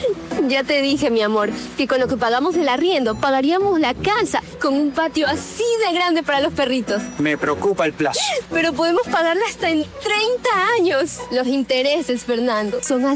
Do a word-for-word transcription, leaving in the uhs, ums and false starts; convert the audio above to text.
Ya te dije, mi amor, que con lo que pagamos del arriendo, pagaríamos la casa con un patio así de grande para los perritos. Me preocupa el plazo. Pero podemos pagarla hasta en treinta años. Los intereses, Fernando, son